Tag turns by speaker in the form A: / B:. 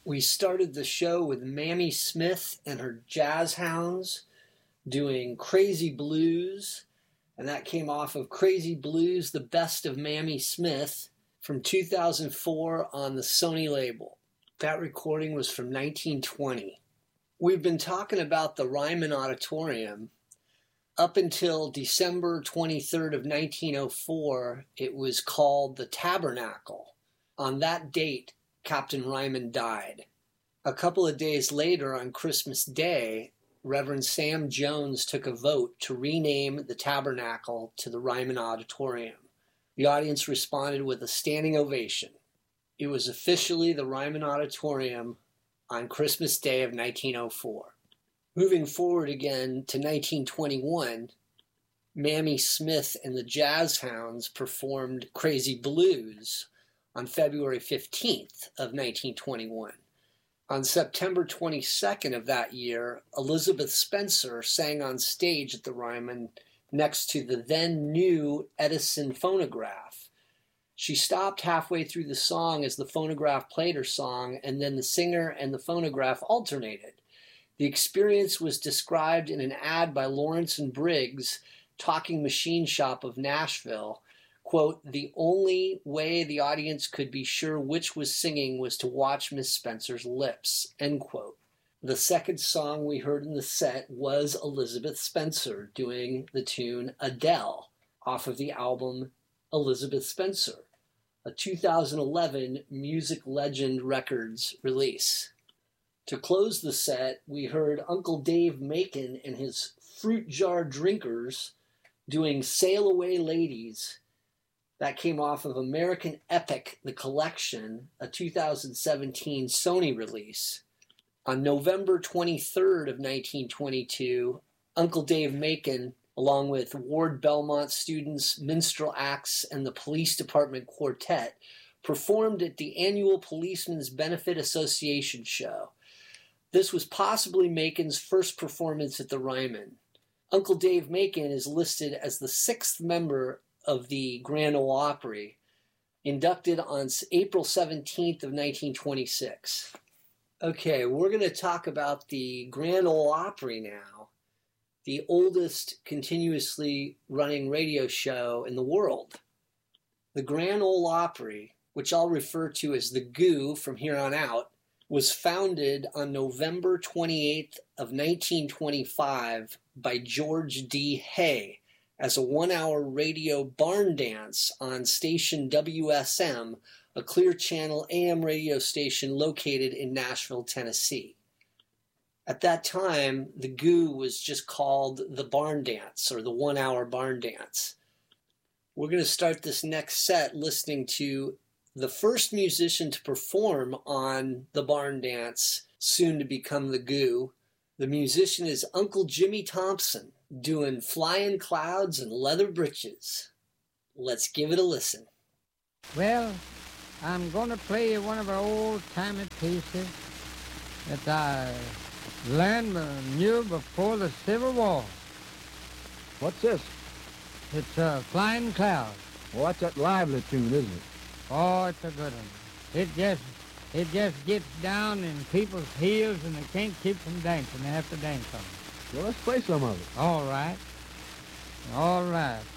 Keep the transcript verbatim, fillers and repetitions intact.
A: We started the show with Mamie Smith and her Jazz Hounds doing Crazy Blues, and that came off of Crazy Blues, The Best of Mamie Smith from two thousand four on the Sony label. That recording was from nineteen twenty. We've been talking about the Ryman Auditorium. Up until December twenty-third of nineteen oh four, it was called the Tabernacle. On that date, Captain Ryman died. A couple of days later, on Christmas Day, Reverend Sam Jones took a vote to rename the Tabernacle to the Ryman Auditorium. The audience responded with a standing ovation. It was officially the Ryman Auditorium on Christmas Day of nineteen oh four. Moving forward again to nineteen twenty-one, Mamie Smith and the Jazz Hounds performed Crazy Blues on February fifteenth of nineteen twenty-one. On September twenty-second of that year, Elizabeth Spencer sang on stage at the Ryman next to the then new Edison phonograph. She stopped halfway through the song as the phonograph played her song, and then the singer and the phonograph alternated. The experience was described in an ad by Lawrence and Briggs, Talking Machine Shop of Nashville. Quote, the only way the audience could be sure which was singing was to watch Miss Spencer's lips, end quote. The second song we heard in the set was Elizabeth Spencer doing the tune Adele off of the album Elizabeth Spencer, a two thousand eleven Music Legend Records release. To close the set, we heard Uncle Dave Macon and his Fruit Jar Drinkers doing Sail Away Ladies. That came off of American Epic, The Collection, a two thousand seventeen Sony release. On November twenty-third of nineteen twenty-two, Uncle Dave Macon, along with Ward Belmont students, minstrel acts, and the Police Department Quartet, performed at the annual Policemen's Benefit Association show. This was possibly Macon's first performance at the Ryman. Uncle Dave Macon is listed as the sixth member of the Grand Ole Opry, inducted on April seventeenth of nineteen twenty-six. Okay, we're going to talk about the Grand Ole Opry now, the oldest continuously running radio show in the world. The Grand Ole Opry, which I'll refer to as the G O from here on out, was founded on November twenty-eighth of nineteen twenty-five by George D. Hay as a one-hour radio barn dance on station W S M, a Clear Channel A M radio station located in Nashville, Tennessee. At that time, the G O was just called the Barn Dance, or the one-hour barn dance. We're going to start this next set listening to the first musician to perform on the Barn Dance, soon to become the G O. The musician is Uncle Jimmy Thompson, doing Flying Clouds and Leather Breeches. Let's give it a listen.
B: Well, I'm going to play you one of our old-timey pieces that I learned and knew before the Civil War.
C: What's this?
B: It's uh, Flying Clouds.
C: Well, that's that lively tune, isn't it?
B: Oh, it's a good one. It just, it just gets down in people's heels and they can't keep from dancing. They have to dance on it.
C: Well, let's play some of it.
B: All right. All right.